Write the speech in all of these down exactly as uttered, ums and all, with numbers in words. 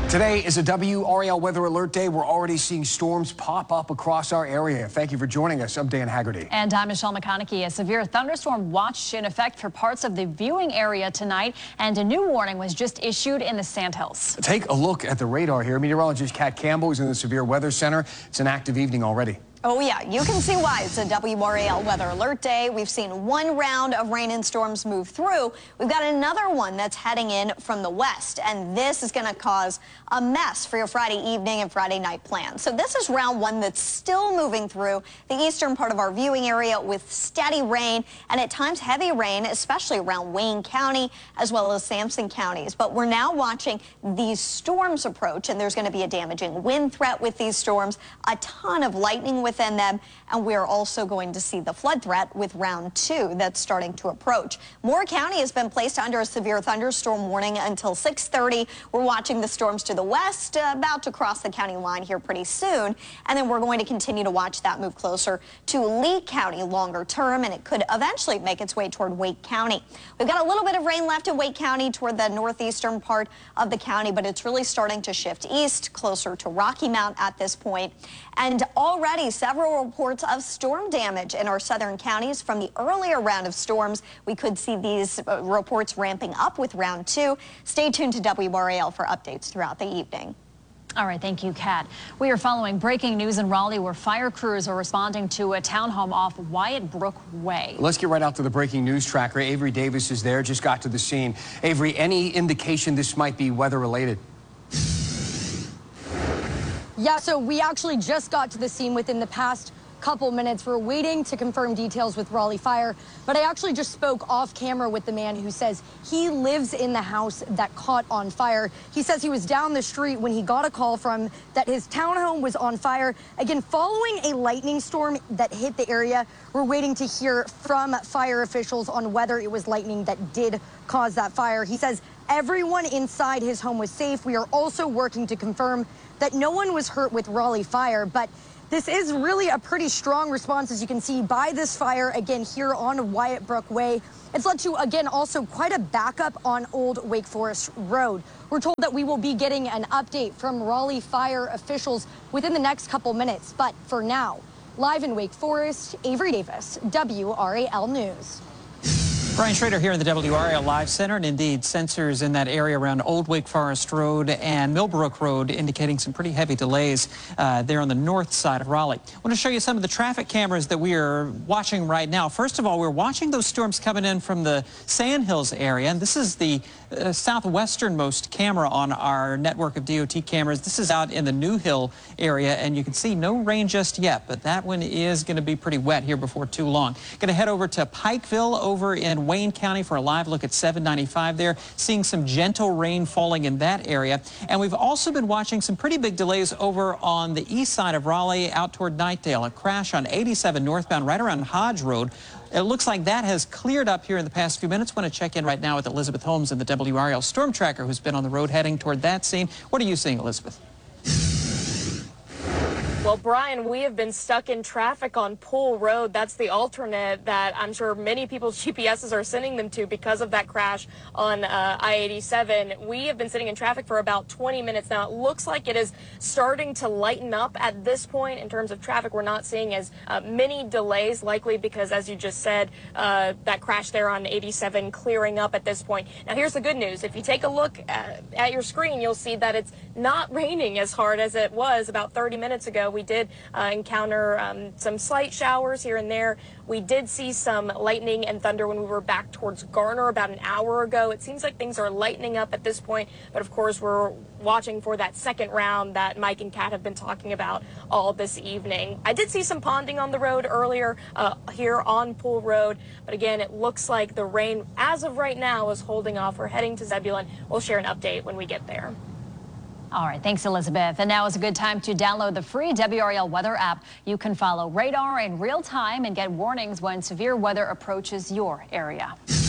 Today is a W R A L Weather Alert Day. We're already seeing storms pop up across our area. Thank you for joining us. I'm Dan Haggerty. And I'm Michelle McConaughey. A severe thunderstorm watch in effect for parts of the viewing area tonight, and a new warning was just issued in the Sandhills. Take a look at the radar here. Meteorologist Kat Campbell is in the Severe Weather Center. It's an active evening already. Oh, yeah, you can see why. It's a W R A L Weather Alert Day. We've seen one round of rain and storms move through. We've got another one that's heading in from the west, and this is going to cause a mess for your Friday evening and Friday night plans. So this is round one that's still moving through the eastern part of our viewing area with steady rain and at times heavy rain, especially around Wayne County as well as Sampson counties. But we're now watching these storms approach, and there's going to be a damaging wind threat with these storms, a ton of lightning with within them, and we're also going to see the flood threat with round two that's starting to approach. Moore County has been placed under a severe thunderstorm warning until six thirty. We're watching the storms to the west, uh, about to cross the county line here pretty soon, and then we're going to continue to watch that move closer to Lee County longer term, and it could eventually make its way toward Wake County. We've got a little bit of rain left in Wake County toward the northeastern part of the county, but it's really starting to shift east, closer to Rocky Mount at this point. And already several reports of storm damage in our southern counties from the earlier round of storms. We could see these uh, reports ramping up with round two. Stay tuned to W R A L for updates throughout the evening. All right, thank you, Kat. We are following breaking news in Raleigh where fire crews are responding to a townhome off Wyatt Brook Way. Let's get right out to the breaking news tracker. Avery Davis is there, just got to the scene. Avery, any indication this might be weather related? Yeah, so we actually just got to the scene within the past couple minutes. We're waiting to confirm details with Raleigh Fire, but I actually just spoke off camera with the man who says he lives in the house that caught on fire. He says he was down the street when he got a call from that his townhome was on fire. Again, following a lightning storm that hit the area, we're waiting to hear from fire officials on whether it was lightning that did cause that fire. He says everyone inside his home was safe. We are also working to confirm that no one was hurt with Raleigh Fire, but this is really a pretty strong response, as you can see, by this fire, again, here on Wyatt Brook Way. It's led to, again, also quite a backup on Old Wake Forest Road. We're told that we will be getting an update from Raleigh Fire officials within the next couple minutes, but for now, live in Wake Forest, Avery Davis, W R A L News. Brian Schrader here in the W R A L Live Center, and indeed sensors in that area around Old Wake Forest Road and Millbrook Road indicating some pretty heavy delays uh, there on the north side of Raleigh. I want to show you some of the traffic cameras that we are watching right now. First of all, we're watching those storms coming in from the Sandhills area, and this is the uh, southwesternmost camera on our network of D O T cameras. This is out in the New Hill area, and you can see no rain just yet, but that one is going to be pretty wet here before too long. Going to head over to Pikeville over in Wayne County for a live look at seven ninety-five there, seeing some gentle rain falling in that area. And we've also been watching some pretty big delays over on the east side of Raleigh out toward Knightdale. A crash on eighty-seven northbound right around Hodge Road. It looks like that has cleared up here in the past few minutes. Want to check in right now with Elizabeth Holmes in the W R A L Storm Tracker, who's been on the road heading toward that scene. What are you seeing, Elizabeth? Well, Brian, we have been stuck in traffic on Pool Road. That's the alternate that I'm sure many people's G P Ses are sending them to because of that crash on uh, I eighty-seven. We have been sitting in traffic for about twenty minutes now. It looks like it is starting to lighten up at this point in terms of traffic. We're not seeing as uh, many delays, likely because, as you just said, uh, that crash there on eighty-seven clearing up at this point. Now, here's the good news. If you take a look at, at your screen, you'll see that it's not raining as hard as it was about thirty minutes ago. We did uh, encounter um, some slight showers here and there. We did see some lightning and thunder when we were back towards Garner about an hour ago. It seems like things are lightening up at this point, but of course we're watching for that second round that Mike and Kat have been talking about all this evening. I did see some ponding on the road earlier uh, here on Pool Road, but again, it looks like the rain as of right now is holding off. We're heading to Zebulon. We'll share an update when we get there. All right, thanks, Elizabeth. And now is a good time to download the free W R A L weather app. You can follow radar in real time and get warnings when severe weather approaches your area.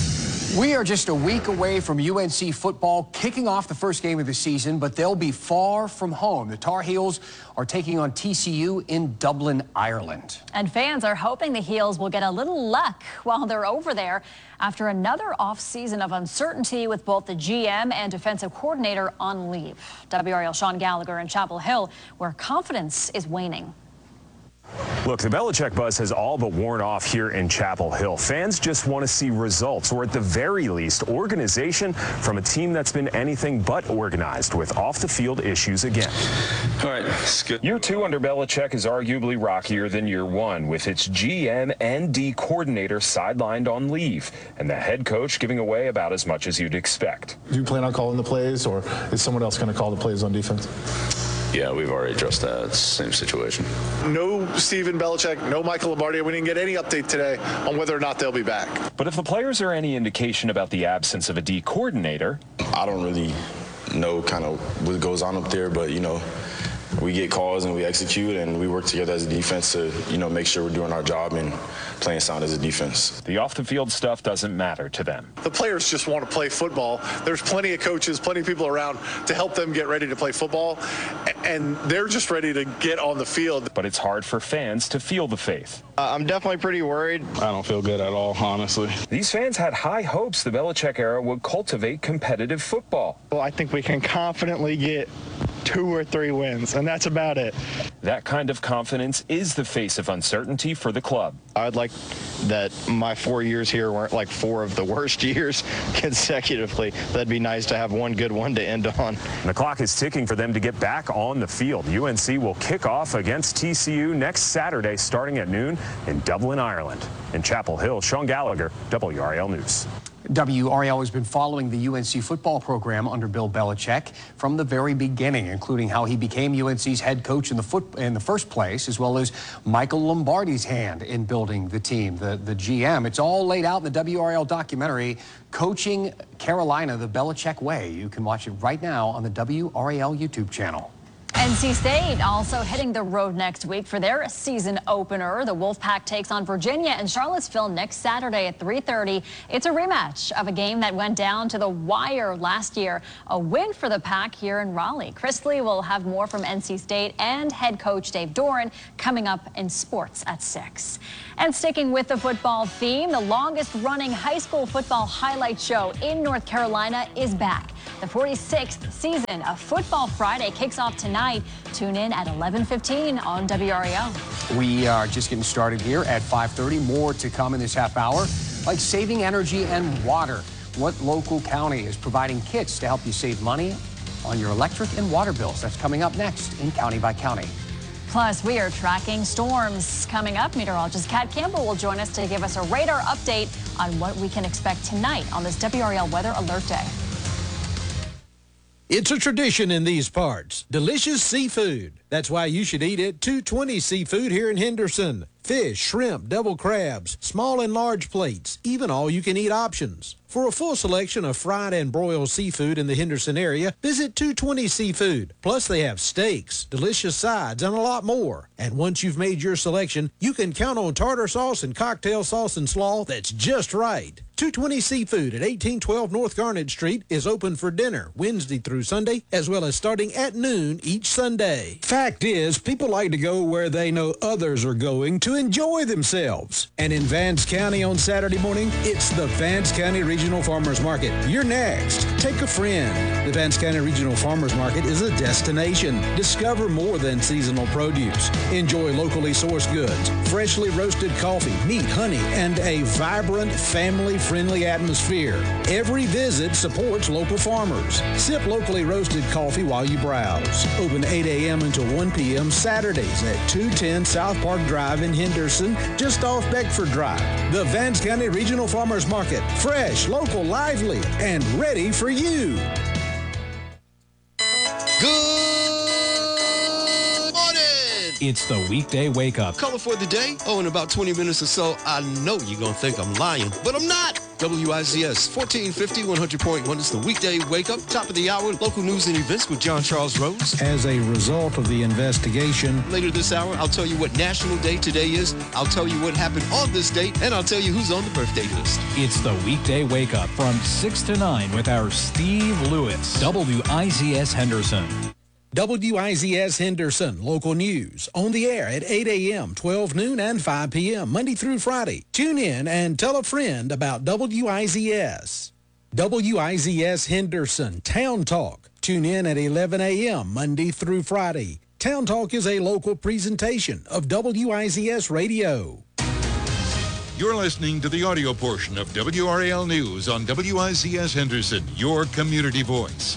We are just a week away from U N C football kicking off the first game of the season, but they'll be far from home. The Tar Heels are taking on T C U in Dublin, Ireland. And fans are hoping the Heels will get a little luck while they're over there after another offseason of uncertainty with both the G M and defensive coordinator on leave. W R A L Sean Gallagher in Chapel Hill, where confidence is waning. Look, the Belichick buzz has all but worn off here in Chapel Hill. Fans just want to see results, or at the very least, organization from a team that's been anything but organized with off-the-field issues again. All right, that's good. Year two under Belichick is arguably rockier than year one, with its G M and D coordinator sidelined on leave, and the head coach giving away about as much as you'd expect. Do you plan on calling the plays, or is someone else going to call the plays on defense? Yeah, we've already addressed that. Same situation. No Steven Belichick, no Michael Lombardi. We didn't get any update today on whether or not they'll be back. But if the players are any indication about the absence of a D coordinator, I don't really know kind of what goes on up there, but, you know, we get calls and we execute, and we work together as a defense to, you know, make sure we're doing our job and playing sound as a defense. the off-the-field stuff doesn't matter to them. The players just want to play football. There's plenty of coaches, plenty of people around to help them get ready to play football, and they're just ready to get on the field. But it's hard for fans to feel the faith. Uh, I'm definitely pretty worried. I don't feel good at all, honestly. These fans had high hopes the Belichick era would cultivate competitive football. Well, I think we can confidently get two or three wins, and that's about it. That kind of confidence is the face of uncertainty for the club. I'd like that my four years here weren't like four of the worst years consecutively. That'd be nice to have one good one to end on. And the clock is ticking for them to get back on the field. U N C will kick off against T C U next Saturday starting at noon in Dublin, Ireland. In Chapel Hill, Sean Gallagher, W R A L News. W R A L has been following the U N C football program under Bill Belichick from the very beginning, including how he became U N C's head coach in the foot in the first place, as well as Michael Lombardi's hand in building the team, the, the G M. It's all laid out in the W R A L documentary, Coaching Carolina the Belichick Way. You can watch it right now on the W R A L YouTube channel. N C State also hitting the road next week for their season opener. The Wolfpack takes on Virginia and Charlottesville next Saturday at three thirty. It's a rematch of a game that went down to the wire last year. A win for the Pack here in Raleigh. Chris Lee will have more from N C State and head coach Dave Doran coming up in sports at six. And sticking with the football theme, the longest running high school football highlight show in North Carolina is back. The forty-sixth season of Football Friday kicks off tonight. Tune in at eleven fifteen on W R A L. We are just getting started here at five thirty. More to come in this half hour, like saving energy and water. What local county is providing kits to help you save money on your electric and water bills? That's coming up next in County by County. Plus, we are tracking storms. Coming up, meteorologist Kat Campbell will join us to give us a radar update on what we can expect tonight on this W R A L Weather Alert Day. It's a tradition in these parts. Delicious seafood. That's why you should eat at two twenty Seafood here in Henderson. Fish, shrimp, double crabs, small and large plates, even all-you-can-eat options. For a full selection of fried and broiled seafood in the Henderson area, visit two twenty Seafood. Plus, they have steaks, delicious sides, and a lot more. And once you've made your selection, you can count on tartar sauce and cocktail sauce and slaw that's just right. two twenty Seafood at eighteen twelve North Garnet Street is open for dinner Wednesday through Sunday, as well as starting at noon each Sunday. Fact is, people like to go where they know others are going to enjoy themselves. And in Vance County on Saturday morning, it's the Vance County Regional Farmers Market. You're next. Take a friend. The Vance County Regional Farmers Market is a destination. Discover more than seasonal produce. Enjoy locally sourced goods, freshly roasted coffee, meat, honey, and a vibrant, family-friendly atmosphere. Every visit supports local farmers. Sip locally roasted coffee while you browse. Open eight a m until one p m Saturdays at two ten South Park Drive in Henderson, just off Beckford Drive. The Vance County Regional Farmers Market. Fresh, local, lively, and ready for you. Good morning. It's the weekday wake up. Color for the day? Oh, in about twenty minutes or so, I know you're going to think I'm lying, but I'm not. W I Z S fourteen fifty, one hundred point one is the weekday wake up, top of the hour, local news and events with John Charles Rose. As a result of the investigation, Later this hour, I'll tell you what National Day today is, I'll tell you what happened on this date, and I'll tell you who's on the birthday list. It's the weekday wake up from six to nine with our Steve Lewis, W I Z S Henderson. W I Z S Henderson, local news, on the air at eight a.m., twelve noon, and five p.m., Monday through Friday. Tune in and tell a friend about W I Z S. W I Z S Henderson, Town Talk. Tune in at eleven a.m., Monday through Friday. Town Talk is a local presentation of W I Z S Radio. You're listening to the audio portion of W R A L News on W I Z S Henderson, your community voice.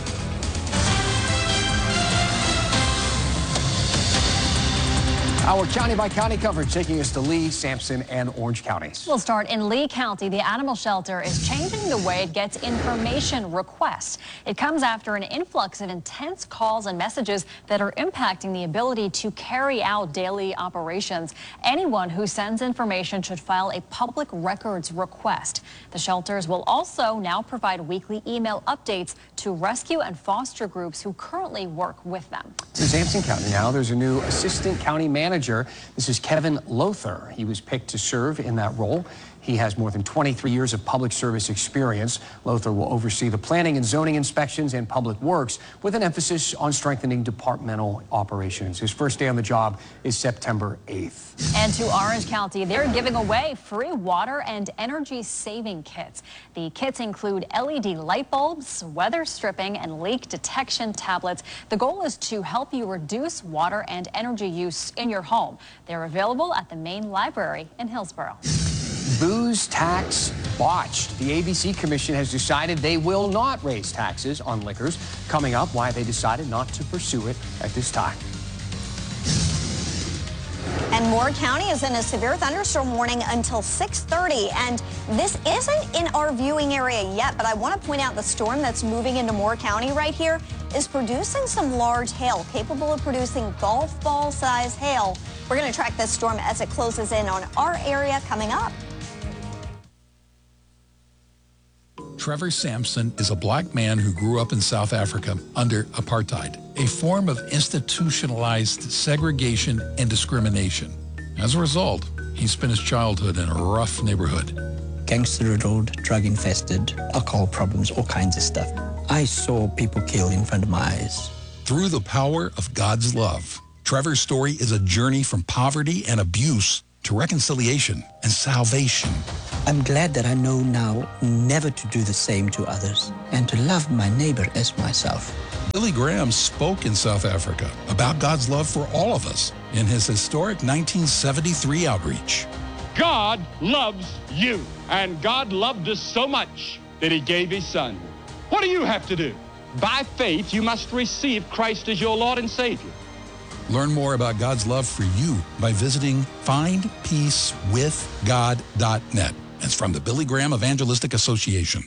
Our county-by-county coverage taking us to Lee, Sampson, and Orange counties. We'll start in Lee County. The animal shelter is changing the way it gets information requests. It comes after an influx of intense calls and messages that are impacting the ability to carry out daily operations. Anyone who sends information should file a public records request. The shelters will also now provide weekly email updates to rescue and foster groups who currently work with them. In Sampson County now, there's a new assistant county manager. This is Kevin Lothar. He was picked to serve in that role. He has more than twenty-three years of public service experience. Lothar will oversee the planning and zoning inspections and public works with an emphasis on strengthening departmental operations. His first day on the job is September eighth. And to Orange County, they're giving away free water and energy saving kits. The kits include L E D light bulbs, weather stripping, and leak detection tablets. The goal is to help you reduce water and energy use in your home. They're available at the main library in Hillsborough. Booze tax botched. The A B C Commission has decided they will not raise taxes on liquors. Coming up, why they decided not to pursue it at this time. And Moore County is in a severe thunderstorm warning until six thirty. And this isn't in our viewing area yet, but I want to point out the storm that's moving into Moore County right here is producing some large hail, capable of producing golf ball size hail. We're going to track this storm as it closes in on our area coming up. Trevor Sampson is a black man who grew up in South Africa under apartheid, a form of institutionalized segregation and discrimination. As a result, he spent his childhood in a rough neighborhood. Gangster-riddled, drug-infested, alcohol problems, all kinds of stuff. I saw people killed in front of my eyes. Through the power of God's love, Trevor's story is a journey from poverty and abuse to reconciliation and salvation. I'm glad that I know now never to do the same to others and to love my neighbor as myself. Billy Graham spoke in South Africa about God's love for all of us in his historic nineteen seventy-three outreach. God loves you, and God loved us so much that he gave his son. What do you have to do? By faith, you must receive Christ as your Lord and Savior. Learn more about God's love for you by visiting find peace with god dot net. It's from the Billy Graham Evangelistic Association.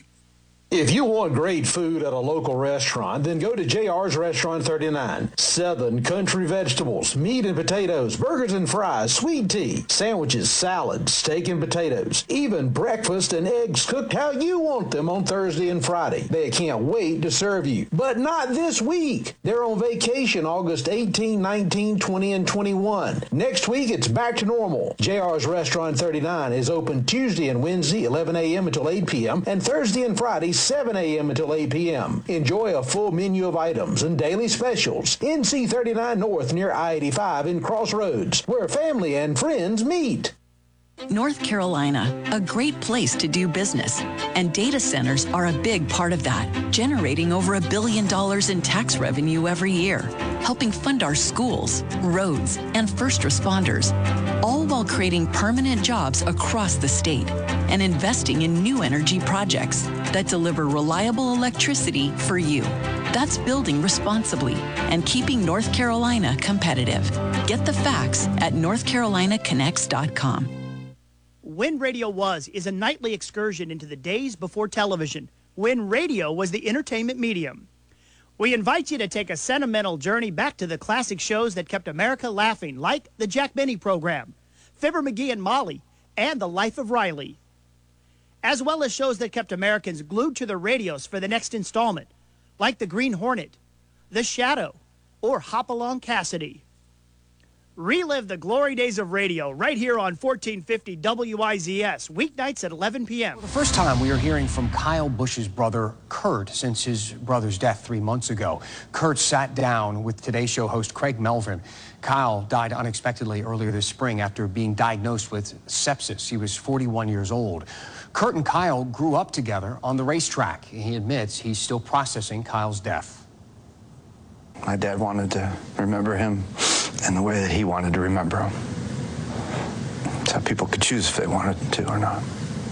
If you want great food at a local restaurant, then go to J R's Restaurant thirty-nine. Southern country vegetables, meat and potatoes, burgers and fries, sweet tea, sandwiches, salads, steak and potatoes, even breakfast and eggs cooked how you want them on Thursday and Friday. They can't wait to serve you. But not this week. They're on vacation August eighteenth, nineteenth, twentieth, and twenty-first. Next week, it's back to normal. J R's Restaurant thirty-nine is open Tuesday and Wednesday, eleven a.m. until eight p.m., and Thursday and Friday, seven a.m. until eight p.m. Enjoy a full menu of items and daily specials. N C thirty-nine North near I eighty-five in Crossroads, where family and friends meet. North Carolina, a great place to do business, and data centers are a big part of that, generating over a billion dollars in tax revenue every year, helping fund our schools, roads, and first responders, all while creating permanent jobs across the state and investing in new energy projects that deliver reliable electricity for you. That's building responsibly and keeping North Carolina competitive. Get the facts at north carolina connects dot com. When Radio Was is a nightly excursion into the days before television, when radio was the entertainment medium. We invite you to take a sentimental journey back to the classic shows that kept America laughing, like the Jack Benny Program, Fibber McGee and Molly, and The Life of Riley. as well as shows that kept Americans glued to their radios for the next installment, like The Green Hornet, The Shadow, or Hopalong Cassidy. Relive the glory days of radio right here on fourteen fifty W I Z S, weeknights at eleven p m For the first time, we are hearing from Kyle Busch's brother, Kurt, since his brother's death three months ago. Kurt sat down with Today Show host Craig Melvin. Kyle died unexpectedly earlier this spring after being diagnosed with sepsis. He was forty-one years old. Kurt and Kyle grew up together on the racetrack. He admits he's still processing Kyle's death. My dad wanted to remember him in the way that he wanted to remember him. So people could choose if they wanted to or not.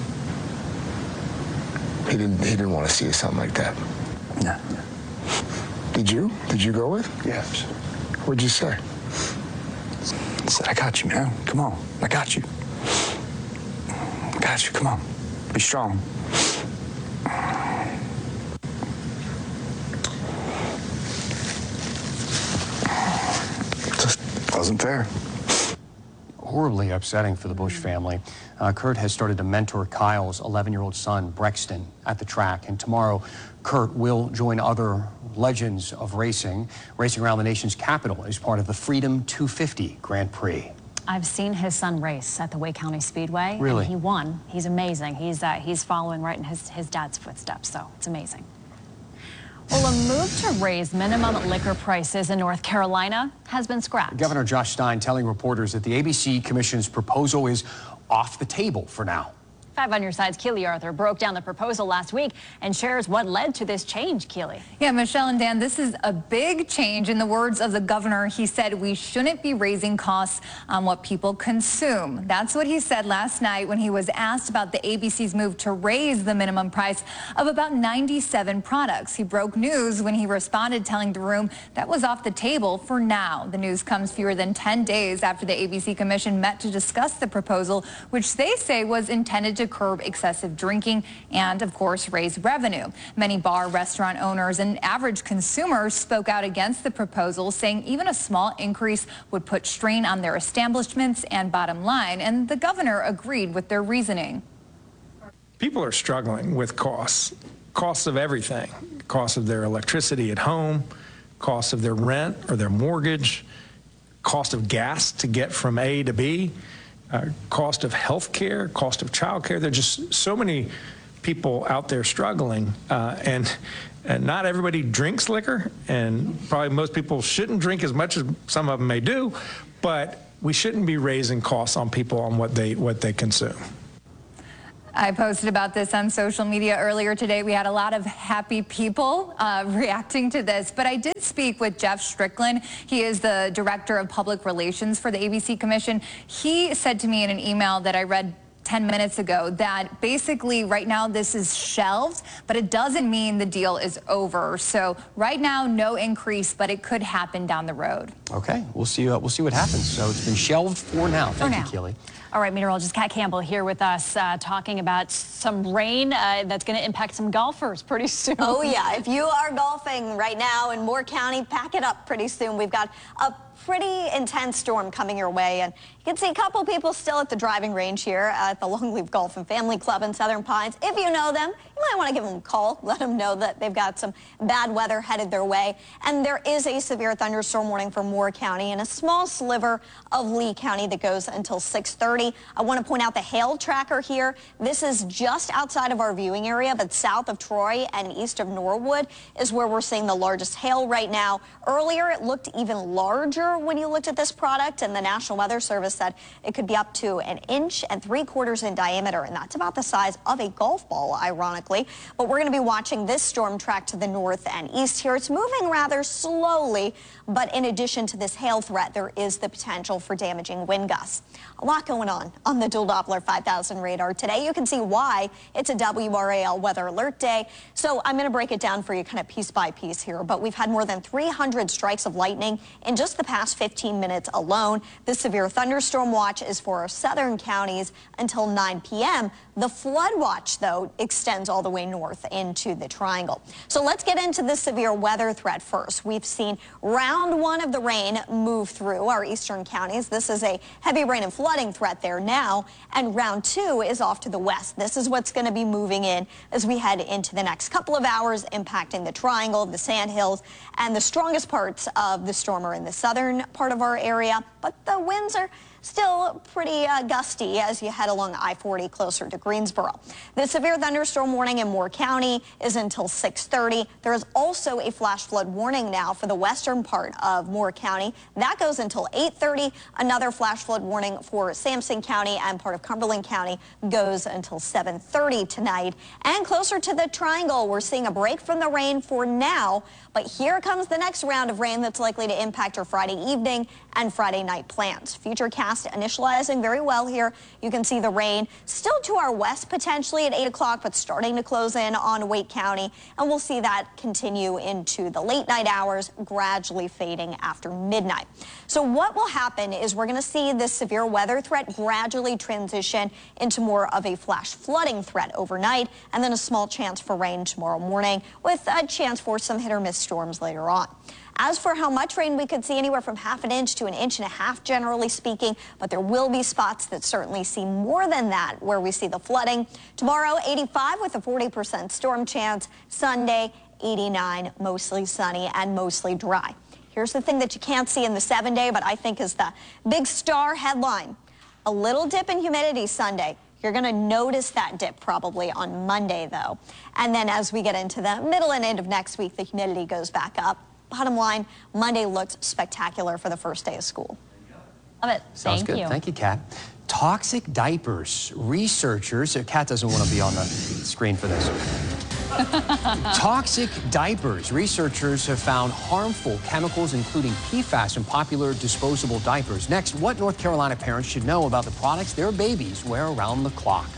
He didn't, he didn't want to see something like that. No. Did you? Did you go with? Yes. What'd you say? I said, I got you, man. Come on. I got you. I got you. Come on. Be strong. Just wasn't fair. Horribly upsetting for the Busch family. Uh, Kurt has started to mentor Kyle's eleven-year-old son, Brexton, at the track. And tomorrow, Kurt will join other legends of racing, racing around the nation's capital as part of the Freedom two fifty Grand Prix. I've seen his son race at the Wake County Speedway. Really? And he won. He's amazing. He's, uh, he's following right in his, his dad's footsteps, so it's amazing. Well, a move to raise minimum liquor prices in North Carolina has been scrapped. Governor Josh Stein telling reporters that the A B C Commission's proposal is off the table for now. Five on your side's Keely Arthur broke down the proposal last week and shares what led to this change, Keely. Yeah, Michelle and Dan, this is a big change. In the words of the governor, he said we shouldn't be raising costs on what people consume. That's what he said last night when he was asked about the A B C's move to raise the minimum price of about ninety-seven products. He broke news when he responded, telling the room that was off the table for now. The news comes fewer than ten days after the A B C Commission met to discuss the proposal, which they say was intended to curb excessive drinking and, of course, raise revenue. Many bar, restaurant owners and average consumers spoke out against the proposal, saying even a small increase would put strain on their establishments and bottom line, and the governor agreed with their reasoning. People are struggling with costs, costs of everything, costs of their electricity at home, costs of their rent or their mortgage, cost of gas to get from A to B. Uh, cost of health care, cost of child care. There are just so many people out there struggling, uh, and, and not everybody drinks liquor, and probably most people shouldn't drink as much as some of them may do, but we shouldn't be raising costs on people on what they, what they consume. I posted about this on social media earlier today. We had a lot of happy people uh, reacting to this, but I did speak with Jeff Strickland. He is the Director of Public Relations for the A B C Commission. He said to me in an email that I read ten minutes ago that basically right now this is shelved, but it doesn't mean the deal is over. So right now, no increase, but it could happen down the road. Okay, we'll see. Uh, we'll see what happens. So it's been shelved for now. Thank For you, now. Keely. All right, meteorologist Kat Campbell here with us, uh, talking about some rain uh, that's going to impact some golfers pretty soon. Oh, yeah. If you are golfing right now in Moore County, pack it up pretty soon. We've got a pretty intense storm coming your way, and you can see a couple people still at the driving range here at the Longleaf Golf and Family Club in Southern Pines. If you know them, you might want to give them a call, let them know that they've got some bad weather headed their way. And there is a severe thunderstorm warning for Moore County and a small sliver of Lee County that goes until six thirty. I want to point out the hail tracker here. This is just outside of our viewing area, but south of Troy and east of Norwood is where we're seeing the largest hail right now. Earlier, it looked even larger when you looked at this product, and the National Weather Service said it could be up to an inch and three quarters in diameter, and that's about the size of a golf ball, ironically. But we're going to be watching this storm track to the north and east here. It's moving rather slowly, but in addition to this hail threat, there is the potential for damaging wind gusts. A lot going on on the Dual Doppler five thousand radar today. You can see why it's a W R A L weather alert day. So I'm going to break it down for you kind of piece by piece here. But we've had more than three hundred strikes of lightning in just the past fifteen minutes alone. This severe thunderstorm watch is for our southern counties until nine p m The flood watch, though, extends all the way north into the triangle. So let's get into the severe weather threat first. We've seen round one of the rain move through our eastern counties. This is a heavy rain and flooding threat threat there now, and round two is off to the west. This is what's going to be moving in as we head into the next couple of hours, impacting the Triangle, the Sandhills, and the strongest parts of the storm are in the southern part of our area, but the winds are still pretty uh, gusty as you head along I forty closer to Greensboro. The severe thunderstorm warning in Moore County is until six thirty. There is also a flash flood warning now for the western part of Moore County. That goes until eight thirty. Another flash flood warning for Sampson County and part of Cumberland County goes until seven thirty tonight. And closer to the Triangle, we're seeing a break from the rain for now, but here comes the next round of rain that's likely to impact our Friday evening and Friday night plans. Futurecast initializing very well here. You can see the rain still to our west potentially at eight o'clock, but starting to close in on Wake County. And we'll see that continue into the late night hours, gradually fading after midnight. So what will happen is we're going to see this severe weather threat gradually transition into more of a flash flooding threat overnight, and then a small chance for rain tomorrow morning with a chance for some hit or miss storms later on. As for how much rain, we could see anywhere from half an inch to an inch and a half, generally speaking, but there will be spots that certainly see more than that where we see the flooding. Tomorrow, eighty-five with a forty percent storm chance. Sunday, eighty-nine, mostly sunny and mostly dry. Here's the thing that you can't see in the seven day, but I think is the big star headline. A little dip in humidity Sunday. You're going to notice that dip probably on Monday, though. And then as we get into the middle and end of next week, the humidity goes back up. Bottom line, Monday looks spectacular for the first day of school. Love it. Sounds Thank good. you. Thank you, Kat. Toxic diapers. Researchers, Kat doesn't want to be on the screen for this. Toxic diapers. Researchers have found harmful chemicals, including P FAS, in popular disposable diapers. Next, what North Carolina parents should know about the products their babies wear around the clock.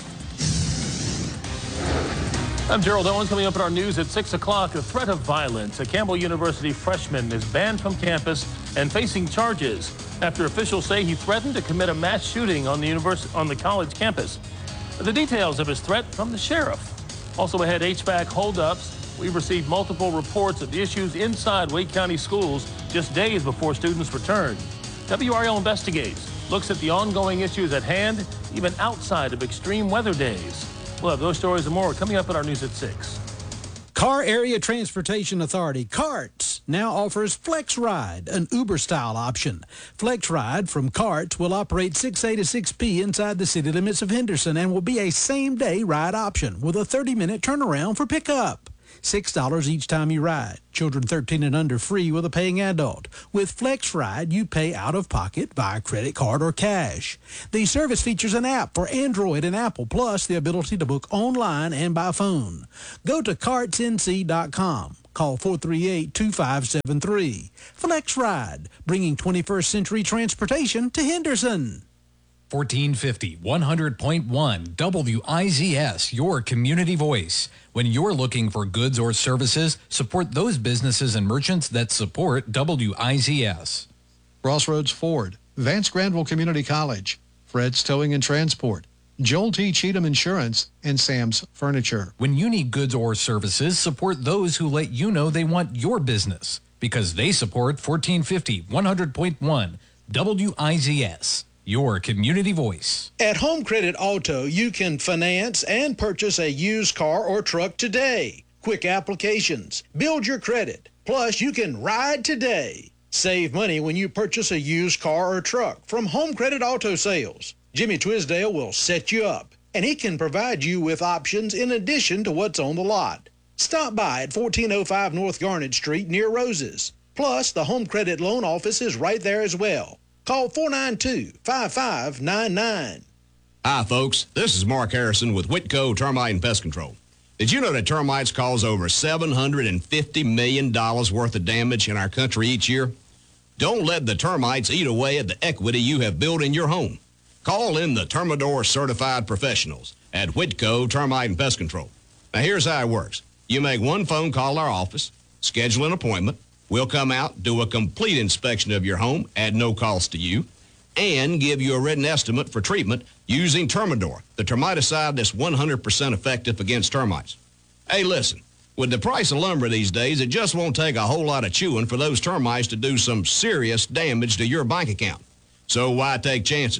I'm Gerald Owens. Coming up at our news at six o'clock, a threat of violence. A Campbell University freshman is banned from campus and facing charges after officials say he threatened to commit a mass shooting on the university, on the college campus. The details of his threat from the sheriff. Also ahead, H V A C holdups. We've received multiple reports of issues inside Wake County schools just days before students return. W R L investigates, looks at the ongoing issues at hand, even outside of extreme weather days. We'll have those stories and more coming up in our news at six. Car Area Transportation Authority, CARTS, now offers Flex Ride, an Uber-style option. Flex Ride from CARTS will operate six A to six P inside the city limits of Henderson and will be a same-day ride option with a thirty minute turnaround for pickup. six dollars each time you ride. Children thirteen and under free with a paying adult. With Flex Ride, you pay out of pocket via credit card or cash. The service features an app for Android and Apple, plus the ability to book online and by phone. Go to carts n c dot com. Call four three eight, two five seven three. Flex Ride, bringing twenty-first century transportation to Henderson. fourteen fifty, one hundred point one W I Z S, your community voice. When you're looking for goods or services, support those businesses and merchants that support W I Z S. Crossroads Ford, Vance Granville Community College, Fred's Towing and Transport, Joel T. Cheatham Insurance, and Sam's Furniture. When you need goods or services, support those who let you know they want your business, because they support fourteen fifty, one hundred point one W I Z S. Your community voice. At Home Credit Auto, you can finance and purchase a used car or truck today. Quick applications. Build your credit. Plus, you can ride today. Save money when you purchase a used car or truck from Home Credit Auto Sales. Jimmy Twisdale will set you up, and he can provide you with options in addition to what's on the lot. Stop by at fourteen oh five North Garnet Street near Roses. Plus, the Home Credit Loan Office is right there as well. Call four nine two, five five nine nine. Hi, folks. This is Mark Harrison with Whitco Termite and Pest Control. Did you know that termites cause over seven hundred fifty million dollars worth of damage in our country each year? Don't let the termites eat away at the equity you have built in your home. Call in the Termador certified professionals at Whitco Termite and Pest Control. Now, here's how it works. You make one phone call to our office, schedule an appointment. We'll come out, do a complete inspection of your home at no cost to you, and give you a written estimate for treatment using Termador, the termiticide that's one hundred percent effective against termites. Hey, listen, with the price of lumber these days, it just won't take a whole lot of chewing for those termites to do some serious damage to your bank account. So why take chances?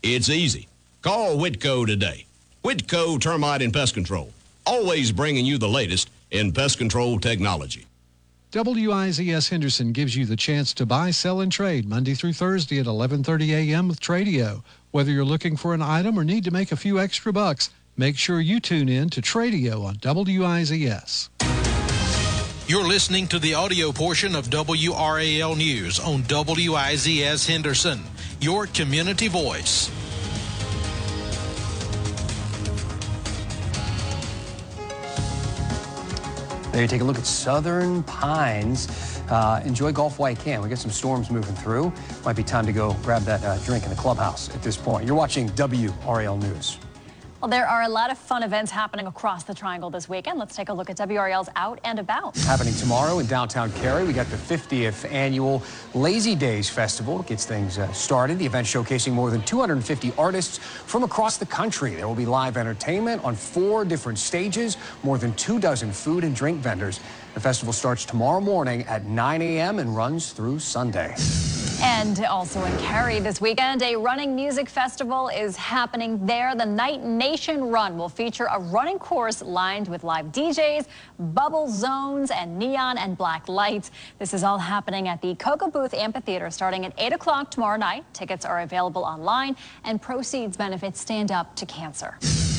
It's easy. Call Whitco today. Whitco Termite and Pest Control, always bringing you the latest in pest control technology. W I Z S Henderson gives you the chance to buy, sell, and trade Monday through Thursday at eleven thirty a m with Tradio. Whether you're looking for an item or need to make a few extra bucks, make sure you tune in to Tradio on W I Z S. You're listening to the audio portion of W R A L News on W I Z S Henderson, your community voice. There you take a look at Southern Pines. Uh, enjoy golf while you can. We got some storms moving through. Might be time to go grab that uh, drink in the clubhouse at this point. You're watching W R A L News. Well, there are a lot of fun events happening across the Triangle this weekend. Let's take a look at W R A L's Out and About. Happening tomorrow in downtown Cary, we got the fiftieth annual Lazy Days Festival. It gets things uh, started. The event showcasing more than two hundred fifty artists from across the country. There will be live entertainment on four different stages, more than two dozen food and drink vendors. The festival starts tomorrow morning at nine a m and runs through Sunday. And also in Cary this weekend, a running music festival is happening there. The Night Nation Run will feature a running course lined with live D Js, bubble zones, and neon and black lights. This is all happening at the Cocoa Booth Amphitheater starting at eight o'clock tomorrow night. Tickets are available online, and proceeds benefit Stand Up to Cancer.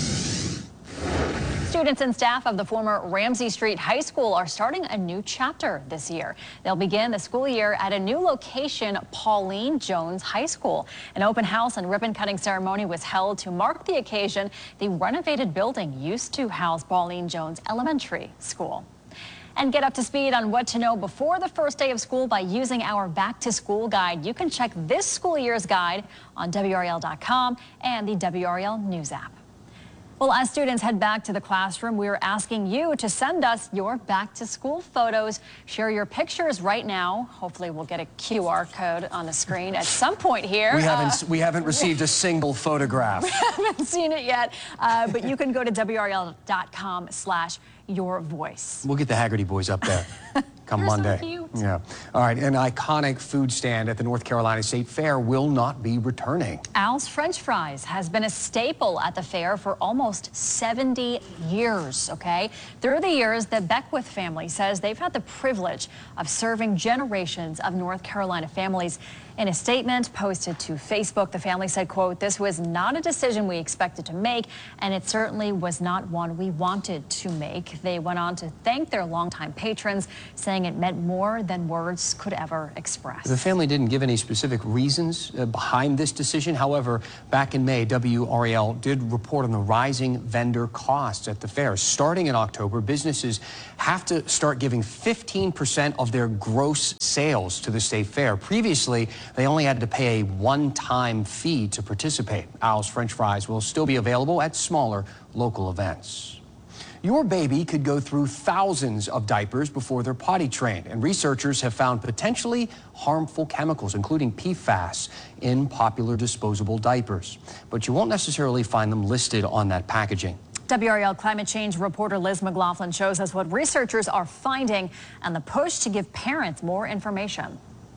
Students and staff of the former Ramsey Street High School are starting a new chapter this year. They'll begin the school year at a new location, Pauline Jones High School. An open house and ribbon cutting ceremony was held to mark the occasion. The renovated building used to house Pauline Jones Elementary School. And get up to speed on what to know before the first day of school by using our Back to School guide. You can check this school year's guide on W R A L dot com and the W R A L News app. Well, as students head back to the classroom, we're asking you to send us your back to school photos. Share your pictures right now. Hopefully we'll get a Q R code on the screen at some point here. We haven't, uh, we haven't received a single photograph. We haven't seen it yet, uh, but you can go to W R A L dot com slash your voice. We'll get the Haggerty boys up there come Monday. So cute. Yeah. All right. An iconic food stand at the North Carolina State Fair will not be returning. Al's French Fries has been a staple at the fair for almost seventy years, okay? Through the years, the Beckwith family says they've had the privilege of serving generations of North Carolina families. In a statement posted to Facebook, the family said, quote, "This was not a decision we expected to make, and it certainly was not one we wanted to make." They went on to thank their longtime patrons, saying it meant more than words could ever express. The family didn't give any specific reasons uh, behind this decision. However, back in May, W R A L did report on the rising vendor costs at the fair. Starting in October, businesses have to start giving fifteen percent of their gross sales to the state fair. Previously, they only had to pay a one-time fee to participate. Al's French Fries will still be available at smaller local events. Your baby could go through thousands of diapers before they're potty trained, and researchers have found potentially harmful chemicals, including P FAS, in popular disposable diapers. But you won't necessarily find them listed on that packaging. W R A L climate change reporter Liz McLaughlin shows us what researchers are finding and the push to give parents more information.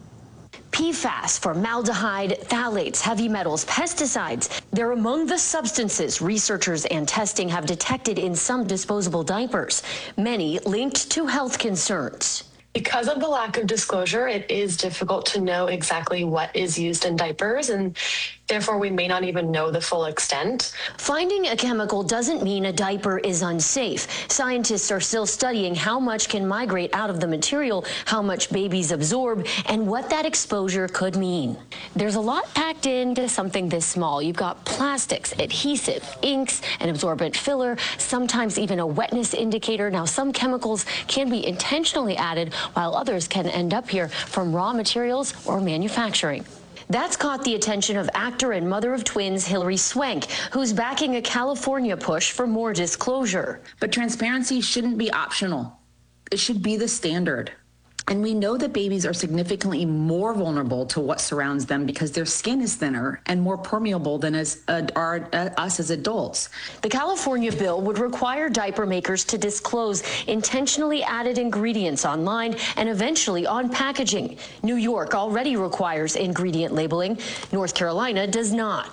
P FAS, formaldehyde, phthalates, heavy metals, pesticides. They're among the substances researchers and testing have detected in some disposable diapers, many linked to health concerns. Because of the lack of disclosure, it is difficult to know exactly what is used in diapers, and therefore we may not even know the full extent. Finding a chemical doesn't mean a diaper is unsafe. Scientists are still studying how much can migrate out of the material, how much babies absorb, and what that exposure could mean. There's a lot packed into something this small. You've got plastics, adhesive, inks, an absorbent filler, sometimes even a wetness indicator. Now, some chemicals can be intentionally added, while others can end up here from raw materials or manufacturing. That's caught the attention of actor and mother of twins Hilary Swank, who's backing a California push for more disclosure. But transparency shouldn't be optional. It should be the standard. And we know that babies are significantly more vulnerable to what surrounds them because their skin is thinner and more permeable than as, uh, are uh, us as adults. The California bill would require diaper makers to disclose intentionally added ingredients online and eventually on packaging. New York already requires ingredient labeling. North Carolina does not.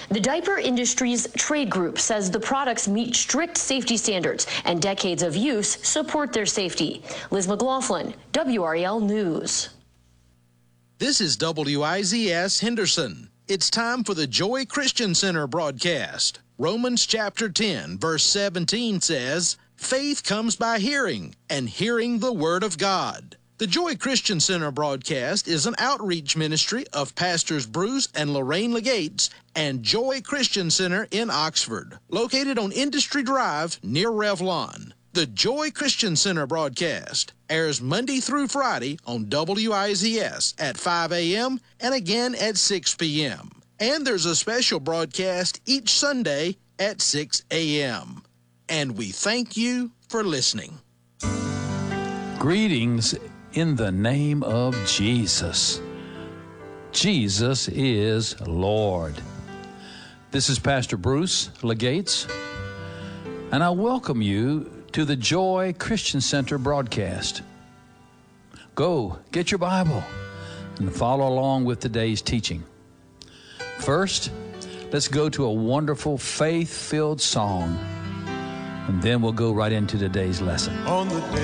The diaper industry's trade group says the products meet strict safety standards and decades of use support their safety. Liz McLaughlin, W R E L News. This is W I Z S Henderson. It's time for the Joy Christian Center broadcast. Romans chapter ten, verse seventeen says, "Faith comes by hearing, and hearing the word of God." The Joy Christian Center broadcast is an outreach ministry of Pastors Bruce and Lorraine Legates and Joy Christian Center in Oxford, located on Industry Drive near Revlon. The Joy Christian Center broadcast airs Monday through Friday on W I Z S at five a.m. and again at six p.m. And there's a special broadcast each Sunday at six a.m. And we thank you for listening. Greetings in the name of Jesus. Jesus is Lord. This is Pastor Bruce Legates, and I welcome you to the Joy Christian Center broadcast. Go, get your Bible, and follow along with today's teaching. First, let's go to a wonderful faith-filled song, and then we'll go right into today's lesson. On the day